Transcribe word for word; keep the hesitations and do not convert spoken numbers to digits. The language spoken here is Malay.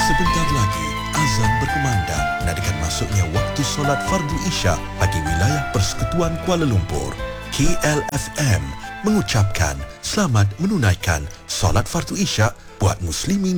Sebentar lagi, azan berkumandang menandakan masuknya waktu solat fardu Isyak bagi wilayah Persekutuan Kuala Lumpur. K L F M mengucapkan selamat menunaikan solat fardu Isyak buat muslimin